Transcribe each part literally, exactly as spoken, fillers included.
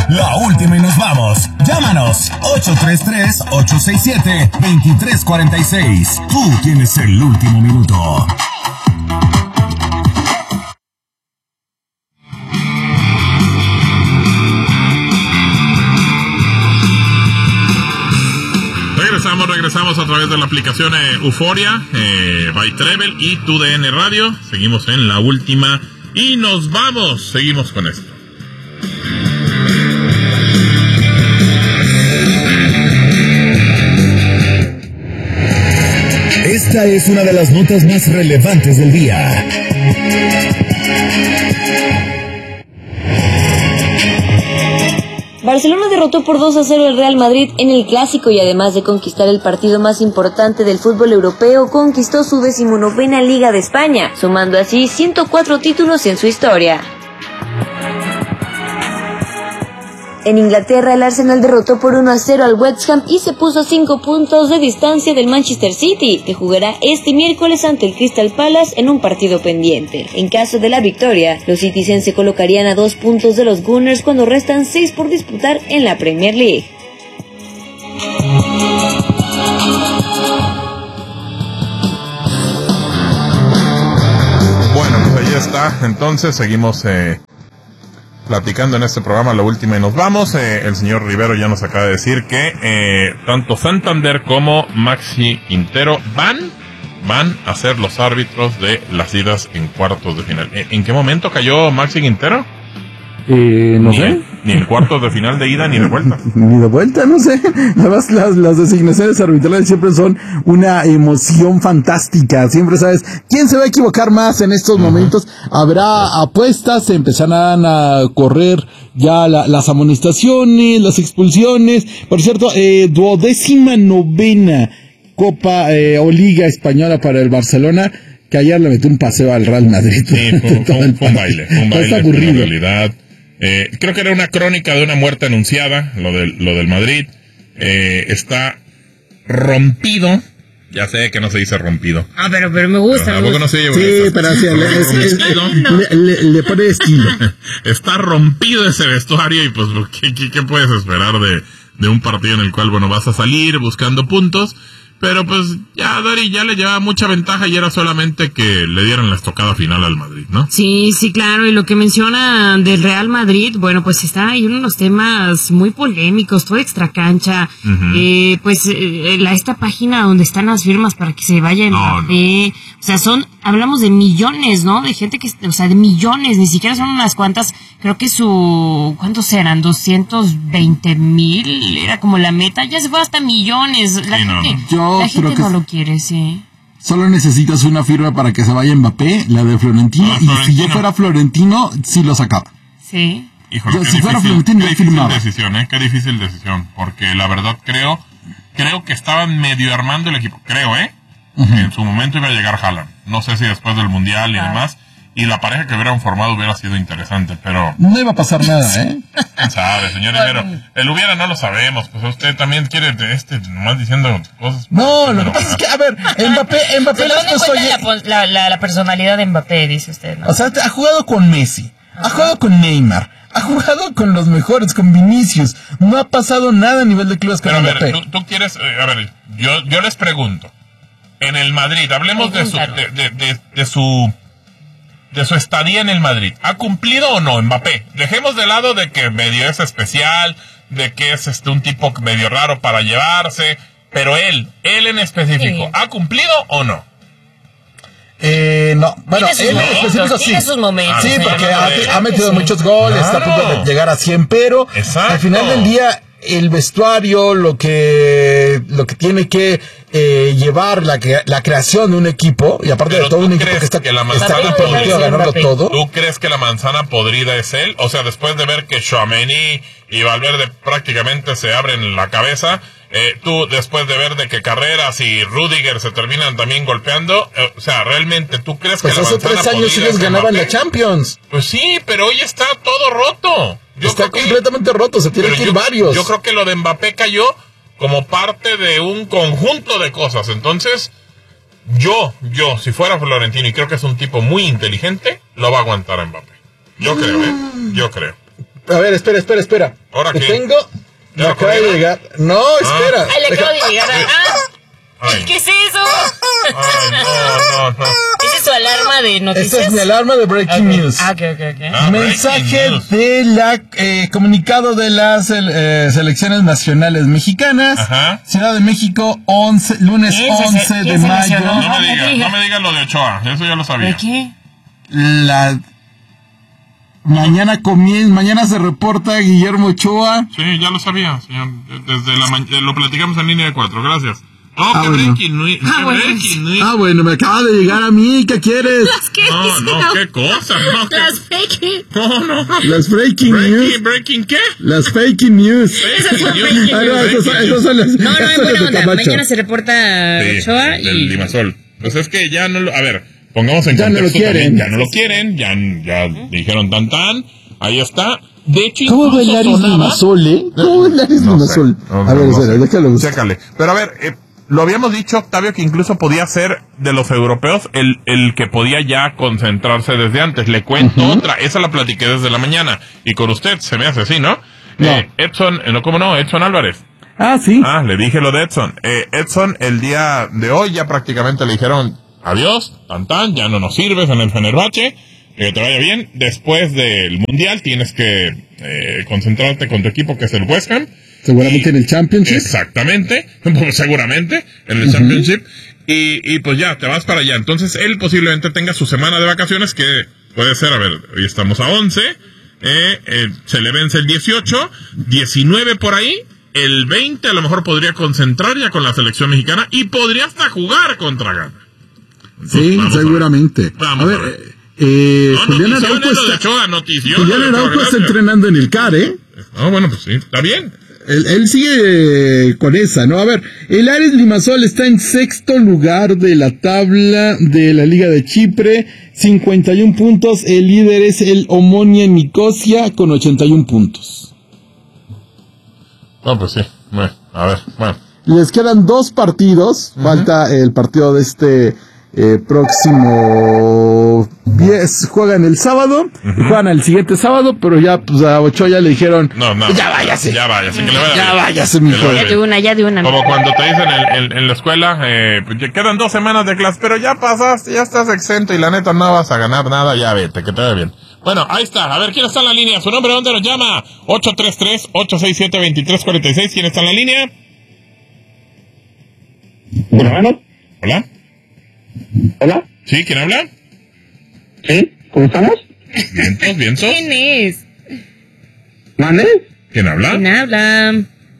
la última y nos vamos. Llámanos ocho tres tres, ocho seis siete, dos tres cuatro seis. Tú tienes el último minuto. Regresamos, regresamos a través de la aplicación eh, Euforia, eh, by Trevel y Tu D N Radio. Seguimos en la última y nos vamos. Seguimos con esto. Esta es una de las notas más relevantes del día. Barcelona derrotó por dos a cero al Real Madrid en el Clásico y además de conquistar el partido más importante del fútbol europeo, conquistó su decimonovena Liga de España, sumando así ciento cuatro títulos en su historia. En Inglaterra, el Arsenal derrotó por uno a cero al West Ham y se puso a cinco puntos de distancia del Manchester City, que jugará este miércoles ante el Crystal Palace en un partido pendiente. En caso de la victoria, los Citizens se colocarían a dos puntos de los Gunners cuando restan seis por disputar en la Premier League. Bueno, pues ahí está. Entonces seguimos eh, platicando en este programa La Última y nos vamos. Eh, el señor Rivero ya nos acaba de decir que eh, tanto Santander como Maxi Quintero van, van a ser los árbitros de las idas en cuartos de final. ¿En, en qué momento cayó Maxi Quintero? Eh, no ni, sé. Ni en cuartos de final de ida ni de vuelta. Ni de vuelta, no sé. Además, las, las designaciones arbitrales siempre son una emoción fantástica. Siempre sabes quién se va a equivocar más en estos uh-huh. momentos. Habrá apuestas, se empezarán a correr ya la, las amonestaciones, las expulsiones. Por cierto, eh, duodécima novena Copa eh, o Liga Española para el Barcelona, que ayer le metió un paseo al Real Madrid. Sí, fue, fue, un, fue un baile, fue un baile, está aburrido. En realidad. Eh, creo que era una crónica de una muerte anunciada, lo del, lo del Madrid. Eh, está rompido. Ya sé que no se dice rompido. Ah, pero, pero me gusta. Pero tampoco no se oye sí, eso. pero así, le, es, le, le, le pone estilo. Está rompido ese vestuario y pues, ¿qué, qué, qué puedes esperar de, de un partido en el cual, bueno, vas a salir buscando puntos? Pero pues ya Dori ya le llevaba mucha ventaja y era solamente que le dieran la estocada final al Madrid, ¿no? Sí, sí, claro. Y lo que menciona del Real Madrid, bueno, pues está ahí unos temas muy polémicos, todo extracancha. Uh-huh. Eh, pues eh, la, esta página donde están las firmas para que se vaya Mbappé, no, no. O sea, son, hablamos de millones, ¿no? De gente que, o sea, de millones, ni siquiera son unas cuantas. Creo que su, ¿cuántos eran? doscientos veinte mil, era como la meta. Ya se fue hasta millones. La sí, gente, no. Yo la gente creo no que lo quiere, sí. Solo necesitas una firma para que se vaya Mbappé, la de Florentino, ah, y Florentino. Si yo fuera Florentino, sí lo sacaba. Sí. Híjole, yo, qué si difícil, fuera Florentino, qué yo firmaba. Qué difícil decisión, ¿eh? Qué difícil decisión, porque la verdad creo, creo que estaban medio armando el equipo, creo, ¿eh? Uh-huh. En su momento iba a llegar Haaland, no sé si después del Mundial y ah. demás, y la pareja que hubieran formado hubiera sido interesante, pero... No iba a pasar nada, ¿eh? ¿Quién sabe, señor Rivero? El hubiera no lo sabemos, pues usted también quiere de este, nomás diciendo cosas... No, lo que pasa es que, a ver, Mbappé... Mbappé después oye... La, la, la personalidad de Mbappé, dice usted, ¿no? O sea, ha jugado con Messi, ajá. Ha jugado con Neymar, ha jugado con los mejores, con Vinicius. No ha pasado nada a nivel de clubes con pero Mbappé. Pero a ver, tú, tú quieres... Eh, a ver, yo, yo les pregunto. En el Madrid, hablemos de su, de, de, de, de su... de su estadía en el Madrid. ¿Ha cumplido o no Mbappé? Dejemos de lado de que medio es especial, de que es este un tipo medio raro para llevarse, pero él, él en específico, sí. ¿Ha cumplido o no? Eh, no, bueno, él en específico sí. Sus momentos, sí, porque ha, ha metido sí. muchos goles, claro. Está a punto de llegar a cien, pero exacto. Al final del día el vestuario, lo que lo que tiene que eh, llevar la, la creación de un equipo, y aparte pero de todo un equipo que está, que manzana, está comprometido a ganarlo todo. ¿Tú crees que la manzana podrida es él? O sea, después de ver que Tchouaméni y Valverde prácticamente se abren la cabeza, eh, tú después de ver de que Carreras y Rüdiger se terminan también golpeando, eh, o sea, ¿realmente tú crees pues que la manzana podrida? Pues hace tres años ellos ganaban la Champions. Pues sí, pero hoy está todo roto. Yo está completamente que, roto, se tienen que ir yo, varios. Yo creo que lo de Mbappé cayó como parte de un conjunto de cosas. Entonces, yo, yo, si fuera Florentino, y creo que es un tipo muy inteligente, lo va a aguantar a Mbappé. Yo mm. creo, ¿eh? Yo creo. A ver, espera, espera, espera. ¿Ahora que qué? tengo... Me ¿Ya acaba de corrieron? llegar. No, espera. Ay, le acabo de llegar a... ¡Ah! Ay. ¿Qué es eso? Ay, no, no, no. ¿Esa es su alarma de noticias? Esta es mi alarma de Breaking Ok. News. Ah, ok, ok, ok. Ah, Mensaje breaking news. de la eh, comunicado de las eh, selecciones nacionales mexicanas. Ajá. Ciudad de México, once, lunes ¿Quién se- once de quién se mayo. lesionó? No me No digas, diga. no me digas lo de Ochoa, eso ya lo sabía. ¿De qué? La mañana comien, mañana se reporta Guillermo Ochoa. Sí, ya lo sabía, señor. Desde la ma- eh, lo platicamos en línea de cuatro, gracias. Oh, Ah, qué bueno. breaking news, Ah, qué bueno. breaking news. Ah, bueno, me acaba de llegar a mí, ¿qué quieres? Las que No, dicen, no, qué cosa, no, qué- Las fake. no, no. Las breaking news. Breaking, breaking, ¿qué? Las fake news. Esas son Breaking fake news, Ah, no, news. esas son- breaking esas son las, No, no, esas en son las buena de onda. Camacho. Mañana se reporta Sí, Ochoa del y... Limasol. Pues es que ya no lo, a ver, pongamos en Ya no lo contexto quieren. también, ya no lo quieren, ya, ya dijeron tan tan, ahí está. De hecho, ¿Cómo incluso bailar es sonaba- Limasol, eh? ¿Cómo bailar es No sé, Limasol? no, A ver, no espera, sé. déjalo buscar. Chécale. Pero a ver, eh, lo habíamos dicho, Octavio, que incluso podía ser de los europeos el, el que podía ya concentrarse desde antes. Le cuento otra, esa la platiqué desde la mañana. Y con usted, se me hace así, ¿no? No. Eh, Edson, eh, no, ¿cómo no? Edson Álvarez. Ah, sí. Ah, le dije lo de Edson. Eh, Edson, el día de hoy ya prácticamente le dijeron adiós, tan tan, ya no nos sirves en el Fenerbahce, que te vaya bien. Después del Mundial tienes que eh, concentrarte con tu equipo, que es el West Ham. Seguramente en el Championship. Exactamente, pues seguramente, en el Championship. Y, y pues ya, te vas para allá. Entonces, él posiblemente tenga su semana de vacaciones, que puede ser, a ver, hoy estamos a once, eh, eh, se le vence el dieciocho, diecinueve por ahí, el veinte a lo mejor podría concentrar ya con la selección mexicana y podría hasta jugar contra Ghana. Entonces, Sí, vamos a ver. seguramente. Vamos a ver, a ver. eh, eh, No, Julián notición Araujo es lo de está, Ochoa, notición Julián lo de Ochoa, Araujo está gracias. entrenando en el C A R, ¿eh? Ah, bueno, pues sí, está bien. Él, él sigue con esa, ¿no? A ver, el Ares Limasol está en sexto lugar de la tabla de la Liga de Chipre, cincuenta y uno puntos. El líder es el Omonia Nicosia con ochenta y uno puntos. No, pues sí, bueno, a ver, bueno. Les quedan dos partidos. Falta el partido de este eh, próximo diez. Juegan el sábado. Juegan el siguiente sábado. Pero ya, pues a Ochoa ya le dijeron: No, no. ya váyase. Ya váyase, que le vaya Ya bien. váyase, mi Que le vaya Ya bien. de una, ya de una. Como cuando te dicen en, en- en la escuela, eh, pues ya quedan dos semanas de clase, pero ya pasaste, ya estás exento y la neta no vas a ganar nada, ya vete, que te vaya bien. Bueno, ahí está. A ver, ¿quién está en la línea? ¿Su nombre? ¿Dónde nos llama? ocho tres tres, ocho seis siete, dos tres cuatro seis. ¿Quién está en la línea? Bueno, ¿Hola? hola, ¿Sí? ¿Quién habla? ¿sí? ¿Cómo estamos? ¿Vientos? ¿Vientos? ¿Quién es? ¿Mane? ¿Quién habla? ¿Quién habla?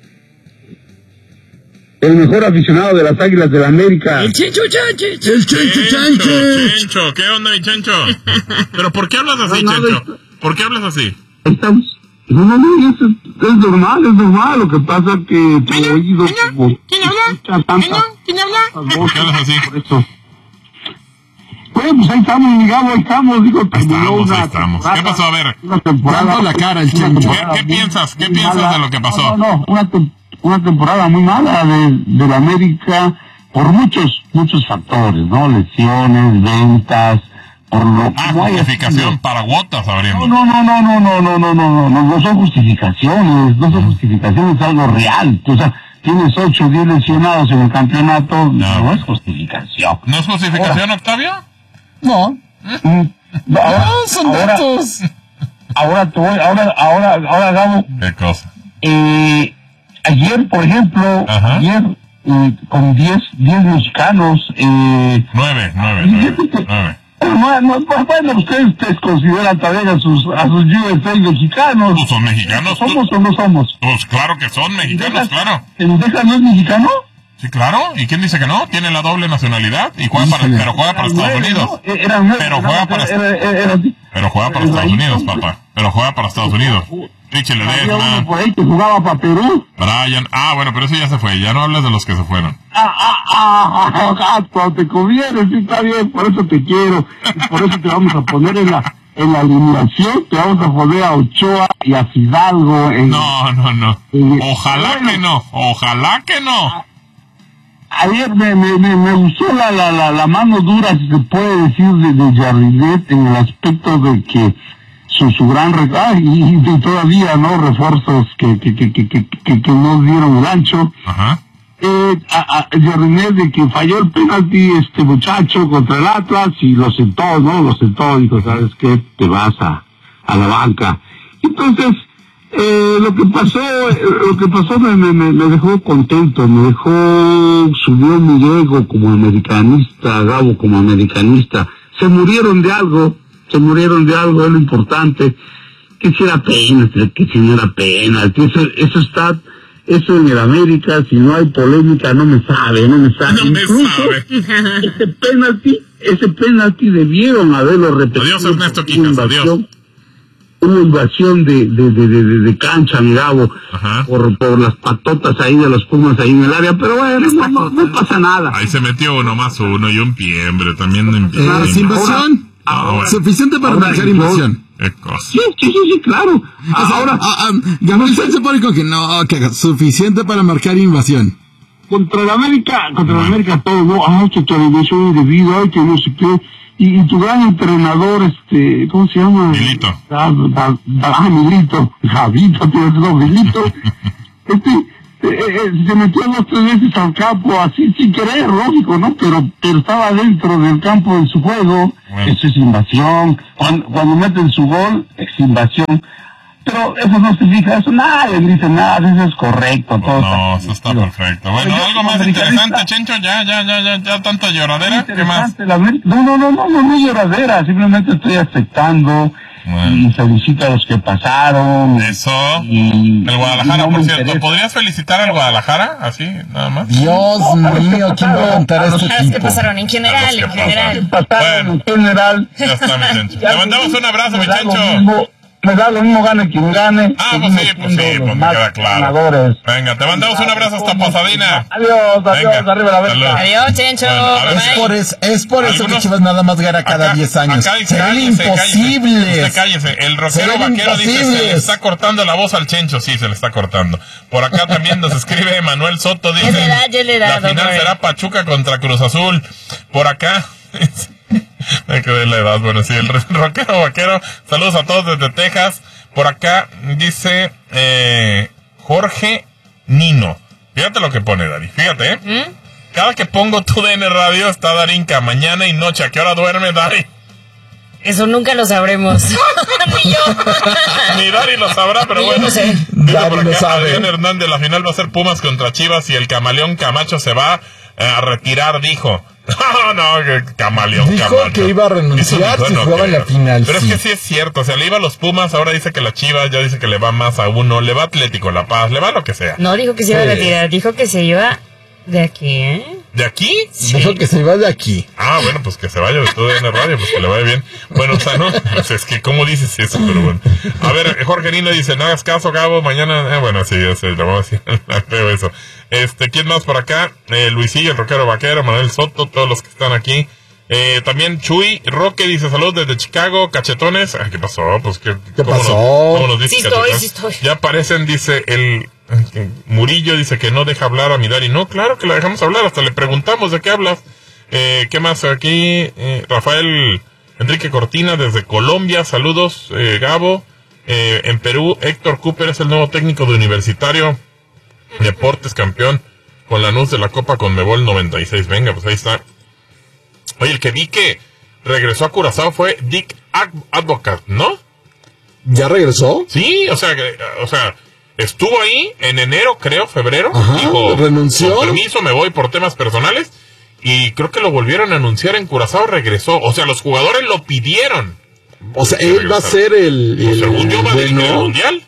El mejor aficionado de las Águilas de la América. El Chencho Chanchich. El Chencho Chancho. Chencho, ¿qué onda, mi Chencho? ¿Pero por qué hablas así, No, no, Chencho? ¿Por qué hablas así? Estamos... No, no, no, es, es normal, es normal. Lo que pasa es que tu oído... ¿Quién habla? ¿Quién habla? ¿Por qué hablas así? Por eso. Bueno, pues ahí estamos, digamos, ahí estamos. Digo, terminó Estamos, una ahí estamos. temporada- ¿Qué pasó? A ver. Una temporada... Dando la cara el una Chencho. temporada ¿Qué- qué muy- piensas? ¿Qué muy piensas mala. de lo que pasó? No, no, no, una, tem- una temporada muy mala de, de la América por muchos, muchos factores, ¿no? Lesiones, ventas, por lo Ah, no hay- justificación para Wotas No, abriendo. no, no, no, no, no, no, no, no, no, no, no son justificaciones, no son justificaciones, es algo real. O sea, tienes ocho o diez lesionados en el campeonato, no, No. es justificación. ¿No es justificación, Octavio? No, Mm, no, ahora, no, son ahora, datos. ahora, te voy- ahora, ahora, ahora, Gabo, ¿Qué cosa? eh, ayer, por ejemplo, Ajá. ayer, eh, con diez, diez mexicanos, eh, Nueve, nueve, nueve, nueve. no, no, no, bueno, ustedes, ustedes consideran también a sus, a sus U S A mexicanos. Pues son mexicanos. tú- ¿Somos o no somos? Pues claro que son mexicanos, claro. ¿Pendeja no es mexicano? Sí, claro. ¿Y quién dice que no? Tiene la doble nacionalidad y juega para, pero juega para Estados Nueve, Unidos. ¿no? Eran nueve, Pero ¿no? juega para, Era- era- era así. pero juega para Estados Unidos, papá. Pero juega para Estados Unidos. Échale de Había uno man. por ahí que jugaba para Perú. Brian. Ah, bueno, pero eso ya se fue. Ya no hables de los que se fueron. Ah, ah, ah, ah, ah, cuando te conviene, sí está bien, por eso te quiero. Y por eso te vamos a poner en la, en la alineación, te vamos a poner a Ochoa y a Fidalgo. En, No, no, no. Eh, Ojalá bueno. que no. Ojalá que no. Ayer me, me, me, me gustó la, la, la, la mano dura, si se puede decir, de, de Jardinet en el aspecto de que su, su gran re- ah, y, y todavía, ¿no? Refuerzos que, que, que, que, que, que, que no dieron el ancho. Ajá. Eh, a, a, Jardinés de que falló el penalti este muchacho contra el Atlas y lo sentó, ¿no? Lo sentó, dijo, ¿sabes qué? Te vas a, a la banca. Entonces, eh, lo que pasó, eh, lo que pasó me, me, me dejó contento, me dejó, subió mi ego como americanista, Gabo como americanista. Se murieron de algo, se murieron de algo, es lo importante. Que si era pena, que si no era pena, eso, eso está, eso en el América, si no hay polémica, no me sabe, no me sabe. No me Incluso, sabe. ese penalti, ese penalti debieron haberlo repetido. Adiós, Ernesto Quijas, adiós. Una invasión de, de, de, de, de cancha, mi Gabo, por, por las patotas ahí de los Pumas ahí en el área, pero bueno, no, no, no pasa nada. Ahí se metió uno más uno y un pie, hombre, también en pie. Eh, invasión. Ahora, ahora, Suficiente para ahora, marcar invasión. Qué cosa. Sí, sí, sí, sí, claro. O sea, Ahora, ah, ah, Gabriel Sainz se pone con que no, que suficiente para marcar invasión. contra la América, contra la América todo, ¿no? Ay, que tu alineación indebida, ay, que no sé qué. Y, y tu gran entrenador, este, ¿cómo se llama? Milito. Ah, ah, ah, Milito, Javito, tío, no, Milito. Este, eh, eh, se metió dos tres veces al campo, así sin querer, lógico, ¿no? Pero, pero estaba dentro del campo de su juego. Bueno. Eso es invasión. Cuando, cuando meten su gol, es invasión. Pero eso no significa eso, nadie dice nada, eso es correcto. Todo no, eso está perfecto. Bueno, algo más interesante, Chencho, ya, ya, ya, ya, ya, tanta lloradera, ¿qué más? No, no, no, no, no, no es lloradera, simplemente estoy aceptando. Bueno. Y felicito a los que pasaron. Eso. Y, el Guadalajara, no por cierto. interesa. ¿Podrías felicitar al Guadalajara? Así, nada más. Dios mío, ¿quién va a contar este Las que tipo? pasaron en general, en general. Pasaron Bueno. en general. Ya está, mi Chencho. Te mandamos un abrazo, mi Me da lo Chencho. mismo, Me da lo mismo gane quien gane. Ah, pues sí, pues sí, pues me queda claro. Ganadores. Venga, te mandamos un abrazo hasta Pasadena. Adiós, adiós, Venga, arriba la salud. verga. Adiós, Chencho. Bueno, a ver, Es Bye. por, es, es por eso que Algunos- Chivas nada más gana cada Acá- diez años. acá dice, Se ven cállese, cállese. imposibles. Usted cállese. El rockero Se ven vaquero dice, se le imposibles. está cortando la voz al Chencho. Sí, se le está cortando. Por acá también nos escribe Emanuel Soto. Dice, Ya le da, ya le da, la don final Robert. será Pachuca contra Cruz Azul. Por acá... Me quedé la edad. Bueno, sí, el rockero vaquero. Saludos a todos desde Texas. Por acá dice eh, Jorge Nino. Fíjate lo que pone, Dari. Fíjate, ¿eh? ¿Mm? Cada que pongo tu D N Radio está Darinka. Mañana y noche. ¿A qué hora duerme, Dari? Eso nunca lo sabremos. Ni yo. Ni Dari lo sabrá, pero Ni bueno. yo lo sé. Dice Dari por lo acá, sabe. Adrián Hernández, la final va a ser Pumas contra Chivas y el camaleón Camacho se va eh, a retirar, dijo. No, no, que camaleón Dijo Camacho. que iba a renunciar Eso si no jugaba en la creo. final, Pero sí. es que sí es cierto, o sea, le iba a los Pumas, ahora dice que la Chivas, ya dice que le va más a uno, le va a Atlético La Paz, le va a lo que sea. No dijo que se iba a Sí. retirar, dijo que se iba de aquí, ¿eh? ¿De aquí? Dijo que se iba de aquí. Ah, bueno, pues que se vaya de tu D N Radio, pues que le vaya bien. Bueno, o sea, no, pues es que, ¿cómo dices eso? Pero bueno. A ver, Jorge Nino dice, no hagas caso, Gabo, mañana, eh, bueno, sí, ya sé, lo vamos a decir, veo eso. Este, ¿quién más por acá? Eh, Luisillo, el rockero vaquero, Manuel Soto, todos los que están aquí. Eh, también Chuy Roque dice, saludos desde Chicago, cachetones. Ay, ¿qué pasó? Pues, ¿qué, ¿Qué cómo pasó? Nos, ¿Cómo nos dice Sí estoy, cachetones? sí estoy. Ya aparecen, dice el... Murillo dice que no deja hablar a mi Dari. No, claro que la dejamos hablar, hasta le preguntamos de qué hablas. Eh, ¿Qué más aquí? Eh, Rafael Enrique Cortina desde Colombia, saludos, eh, Gabo. Eh, en Perú, Héctor Cooper es el nuevo técnico de Universitario Deportes, campeón con Lanús de la Copa Conmebol noventa y seis. Venga, pues ahí está. Oye, el que vi que regresó a Curazao fue Dick Ad- Advocat, ¿no? ¿Ya regresó? Sí, o sea, que- o sea, estuvo ahí en enero, creo, febrero. Ajá, dijo, renunció. con permiso, me voy por temas personales. Y creo que lo volvieron a anunciar en Curazao, regresó. O sea, los jugadores lo pidieron. O sea, él va a ser el... Pues, el según yo, va a dirigir el bueno. mundial.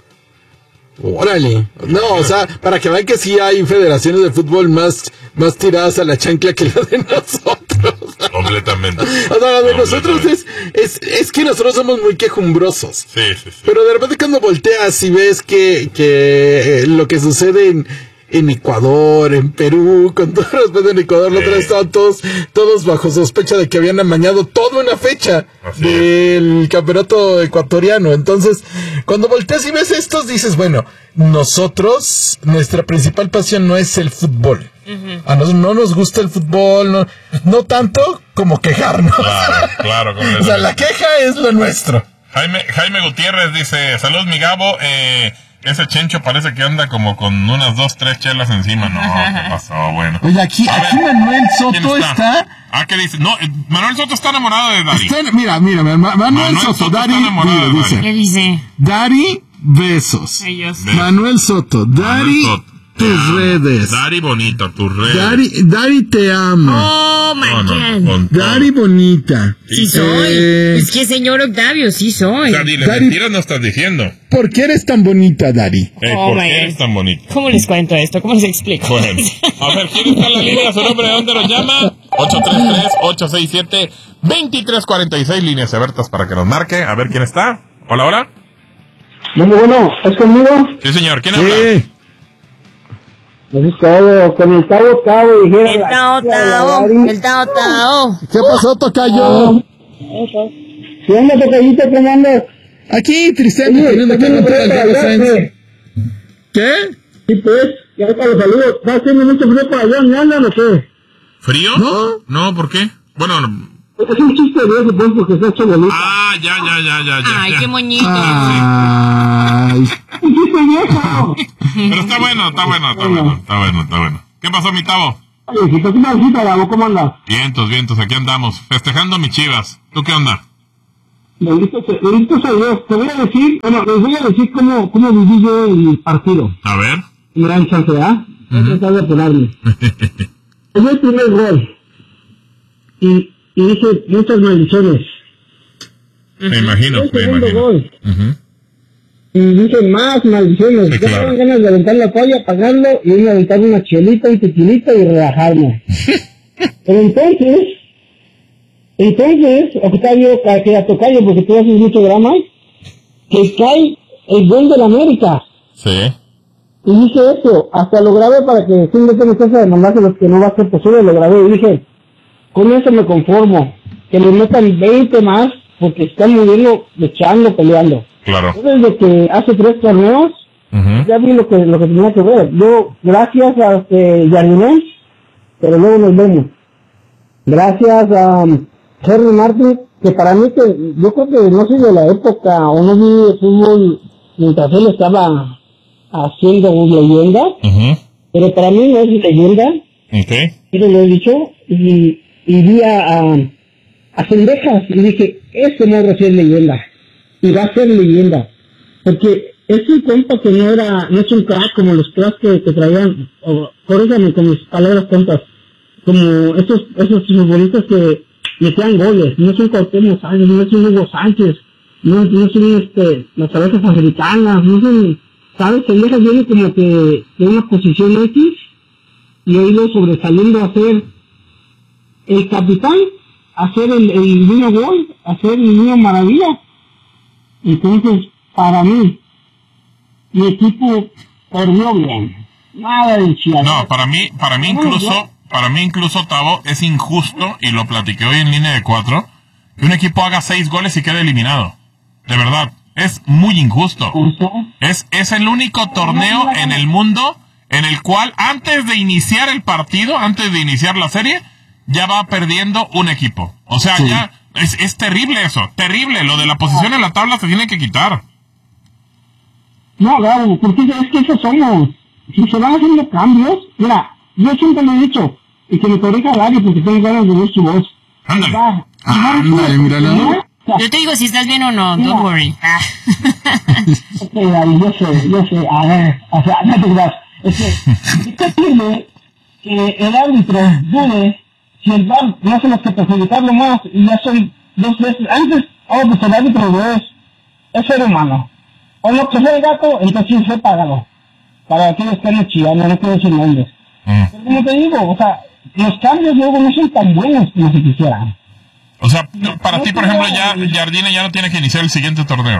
Órale. No, o sea, para que vean que sí hay federaciones de fútbol más, más tiradas a la chancla que la de nosotros. Completamente. O sea, la de nosotros es, es, es que nosotros somos muy quejumbrosos. Sí, sí, sí. Pero de repente cuando volteas y ves que, que eh, lo que sucede en, en Ecuador, en Perú, con todo respeto en Ecuador, la Sí. otra vez estaban todos, todos bajo sospecha de que habían amañado toda una fecha Así del campeonato ecuatoriano. Entonces, cuando volteas y ves estos, dices, bueno, nosotros, nuestra principal pasión no es el fútbol. A nosotros no nos gusta el fútbol, no, no tanto como quejarnos. Claro, claro. O sea, la queja es lo nuestro. Jaime, Jaime Gutiérrez dice, salud mi Gabo, eh, ese Chencho parece que anda como con unas dos, tres chelas encima. No, ¿qué pasó? Bueno. Oye, aquí, A aquí ver, Manuel Soto ¿quién está? está? Ah, ¿qué dice? No, eh, Manuel Soto está enamorado de Dari. está en- mira, mira, Ma- Manuel, Manuel Soto, Soto Dari, está enamorado mira, de dice, ¿Qué dice? Dari, besos. Ellos. Ve. Manuel Soto, Dari, Manuel Soto, te tus amo. redes. Dari bonita, tus redes. Dari, Dari te amo. Oh, my No, no, God. con todo. Dari bonita. Sí Sí, soy. Eh, Es que señor Octavio, sí soy. O sea, dile, Dari- mentiras no estás diciendo. ¿Por qué eres tan bonita, Dari? Eh, Oh, ¿Por my qué God. eres tan bonito? ¿Cómo les cuento esto? ¿Cómo les explico? Bueno, a ver, ¿quién está en la línea? ¿Su nombre? ¿De dónde nos llama? ocho tres tres, ocho seis siete, dos tres cuatro seis, líneas abiertas para que nos marque. A ver, ¿quién está? Hola, hola. Bueno, bueno, ¿es conmigo? Sí, señor. ¿Quién habla? Sí. Pues es todo, con el Tavo Tavo dijera El la Tao chica de la Tao, Dari. el Tao Tao. ¿Qué pasó, tocayo? ¿Qué onda, tocayito, cómo andas? Aquí, Tristán, Oye, teniendo que ¿estás contar haciendo al frío Carlos por allá, Sainz. qué? ¿Qué? Sí, pues, ya para los saludos. ¿Está haciendo mucho frío por allá, ¿me andan o qué? ¿Frío? ¿No? No, ¿por qué? Bueno, no. Es un chiste de eso, pues, porque se ha hecho bonito. Ah, ya, ya, ya, ya, ya. Ay, ya. qué moñito. Ay. ¡Un chiste viejo! Pero está bueno, está bueno, está bueno, está bueno, está bueno. ¿Qué pasó, mi Tavo? Oye, si te haces una visita, Gabo, ¿cómo andas? Vientos, vientos, aquí andamos, festejando mis Chivas. ¿Tú qué onda? Bendito sea, bendito sea Dios. Te voy a decir, bueno, les voy a decir cómo, cómo viví yo el partido. A ver. Gran chance, ¿ah? Voy a tratar de apurarme. Es el primer gol. Y, y dije, muchas maldiciones. Me imagino, El me segundo imagino. gol. Ujú. Y dije, más maldiciones. Sí, Ya claro. me daban ganas de aventar la toalla, apagarlo y irme a aventar una chelita, un tequilita y relajarme. Pero entonces, entonces, Octavio, que a tocayo, porque tú haces mucho drama, que cae el gol de la América. Sí. Y dije eso, hasta lo grabé para que sin que me casa de mandárselos que no va a ser posible, lo grabé y dije, con eso me conformo, que le metan veinte más, porque están muriendo, luchando, peleando. Claro. Yo desde que hace tres torneos, Ujú. ya vi lo que, lo que tenía que ver. Yo, gracias a este Jardinés, pero luego nos vemos. Gracias a um, Henry Martin, que para mí, que yo creo que no soy de la época, o no vi el fútbol mientras él estaba haciendo leyenda, Ujú. pero para mí no es leyenda, Ok. pero lo he dicho, y, y vi a, a, a Cendejas, y dije, este morro sí es leyenda, y va a ser leyenda, porque es un compa que no era, no es un crack como los cracks que, que traían, o corrígame con mis palabras tontas, como esos, esos futbolistas que metían goles, no son Cuauhtémoc Sánchez, no son Hugo Sánchez, no, no son este, las cabezas africanas, no son, ¿sabes? Cendejas viene como que de una posición X, y ha ido sobresaliendo a ser el capitán, a ser el, el niño gol, a ser el niño maravilla. Entonces, para mí, mi equipo perdió bien. Nada de chiado. No, para mí, para mí incluso, para mí incluso, Tavo, es injusto, y lo platiqué hoy en línea de cuatro, que un equipo haga seis goles y quede eliminado. De verdad, es muy injusto. Es, es el único torneo en el mundo en el cual antes de iniciar el partido, antes de iniciar la serie, ya va perdiendo un equipo. O sea, Sí. ya es, es terrible eso, terrible. Lo de la posición en la tabla se tiene que quitar. No, claro, porque es que eso somos. Si se van haciendo cambios, mira, yo siempre lo he dicho, y que me corrija Gary porque tengo ganas de ver su voz. Ándale. Va, Ah, si va a ándale, míralo. ¿no? Yo te digo si estás bien o no, Mira. don't worry. Ah. Ok, Gary, yo sé, yo sé, a ver, o sea, no te creas. Es que, ¿qué sirve que el árbitro dude si el V A R no hace más que perjudicarlo más y ya son dos veces antes? Oh, pues el árbitro no es, es ser humano. O no, que sea el gato, entonces sí, págalo. Para aquellos que no chillando, no quiero decir nombres. Mm. Pero como te digo, o sea, los cambios luego no son tan buenos como se quisieran. O sea, para ti, por ejemplo, ya Jardine ya no tiene que iniciar el siguiente torneo.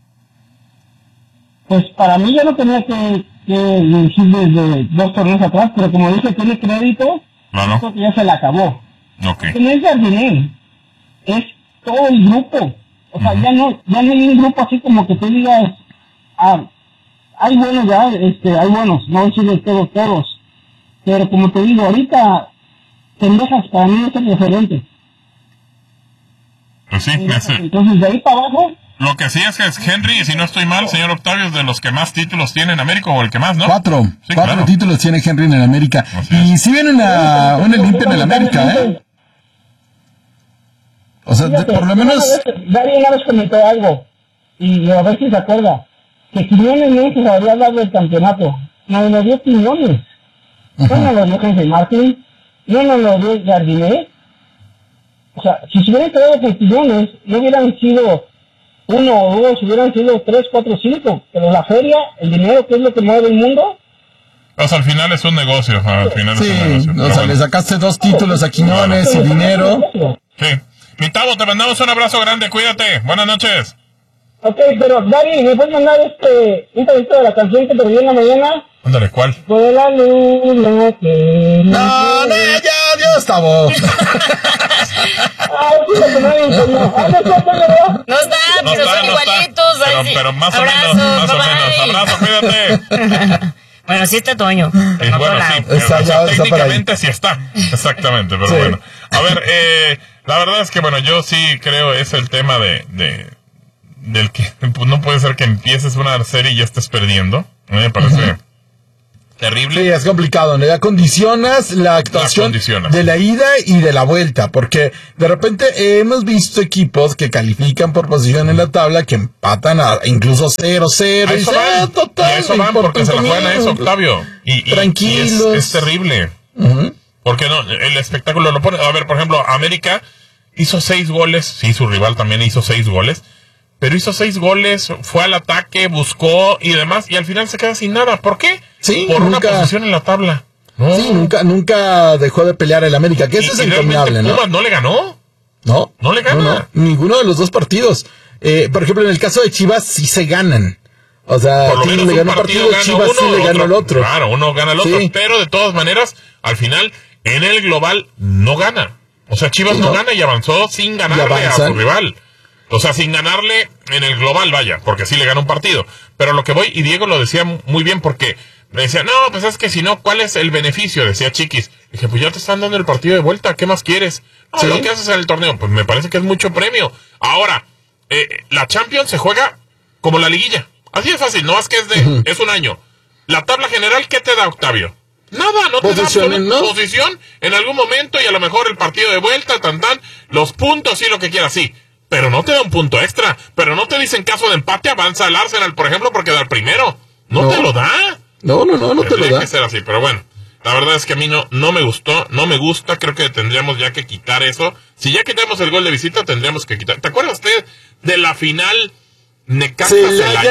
Pues para mí ya no tenía que, que dirigir desde dos torneos atrás, pero como dice, tiene crédito, Claro. yo creo que ya se le acabó. Ok. Que no es Jardine, es todo el grupo. O sea, ya no ya no hay un grupo así como que tú digas, ah, hay buenos ya, este, hay buenos, no voy a decir de todos, todos. Pero como te digo, ahorita, Cendejas para mí es el referente. Pues sí, ese- Entonces de ahí para abajo, Lo que sí es que es Henry, y si no estoy mal, señor Octavio, es de los que más títulos tiene en América, o el que más, ¿no? Cuatro. Sí, cuatro claro. títulos tiene Henry en el América. Así Y es. si viene una, una limpia en el América, ¿eh? O sea, de- Fíjate, por lo menos... una vez- Gary una vez comentó algo, y a ver si se acuerda, que Quiñones no se habría dado el campeonato. No nos lo dio Quiñones. No nos lo dio Henry Martin, no nos lo dio Jardiné. O sea, si se hubieran quedado con Quiñones, no hubieran sido uno o dos, hubieran sido tres, cuatro, cinco. Pero la feria, el dinero, que es lo que mueve el mundo, Pues al final es un negocio, al final Sí, es un negocio. o Pero sea, bueno. le sacaste dos títulos a Quiñones y dinero. Sí. Mi Tavo, te mandamos un abrazo grande, cuídate. Buenas noches. Ok, pero Gary, ¿me puedes mandar este, un pedacito de la canción que te pedí en la mañana? Ándale, ¿cuál? Fue la luna que... No, no, ya, Dios, Tavo. Ay, fíjate, nadie entendió. Ah, no, no, no, no. No está, No pero está, son no está. igualitos. Pero, así. pero más Abrazo, o menos, más o bye-bye. menos. Abrazo, cuídate. Bueno, sí está Toño. Y Pero bueno, no sí, lado. pero, Está o sea, ya, está por ahí. técnicamente sí está. Exactamente, pero Sí. bueno. A ver, eh, la verdad es que, bueno, yo sí creo es el tema de, de del que pues, no puede ser que empieces una serie y ya estés perdiendo. A mí me parece terrible. Sí, es complicado, ¿no? Ya condicionas la actuación condicionas. de la ida y de la vuelta, porque de repente eh, hemos visto equipos que califican por posición en la tabla, que empatan a incluso cero cero. A y eso dices, van, "Ah, total, y a eso van me porque se la importa un juegan a eso, comino". Octavio. Y, y- Tranquilos. y es, es terrible. Ujú. Porque no, el espectáculo lo pone. A ver, por ejemplo, América hizo seis goles. Sí, su rival también hizo seis goles. Pero hizo seis goles, fue al ataque, buscó y demás. Y al final se queda sin nada. ¿Por qué? Sí, Por una nunca- posición en la tabla. No. Sí, nunca, nunca dejó de pelear el América, que Y- eso es y realmente encomiable, ¿no? Pumas no le ganó. No, no le gana. ninguno de los dos partidos. Eh, por ejemplo, en el caso de Chivas sí se ganan. O sea, Por lo Tigres menos le un ganó un partido partido, gana Chivas uno, sí le ganó el otro. Claro, uno gana el otro. Sí. Pero de todas maneras, al final, en el global no gana. O sea, Chivas Sí, no ¿no? gana y avanzó sin ganarle a avanzan. su rival. O sea, sin ganarle en el global, vaya, porque sí le ganó un partido. Pero lo que voy, y Diego lo decía muy bien, porque me decía, no, pues es que si no, ¿cuál es el beneficio? Decía Chiquis. Dije, pues ya te están dando el partido de vuelta, ¿qué más quieres? No, Sí. lo que haces en el torneo, pues me parece que es mucho premio. Ahora, eh, la Champions se juega como la liguilla. Así de fácil, no es que es de, es un año. La tabla general, ¿qué te da, Octavio? Nada, no te da Posición, absoluta ¿no? posición en algún momento y a lo mejor el partido de vuelta, tan tan, los puntos y lo que quieras, sí. Pero no te da un punto extra. Pero no te dicen caso de empate, avanza el Arsenal, por ejemplo, porque da el primero. No, No. te lo da. No, no, no, no te lo Tendría da. que ser así, pero bueno. La verdad es que a mí no, no me gustó, no me gusta. Creo que tendríamos ya que quitar eso. Si ya quitamos el gol de visita, tendríamos que quitar. ¿Te acuerdas usted de la final Necaxa Se la Celaya?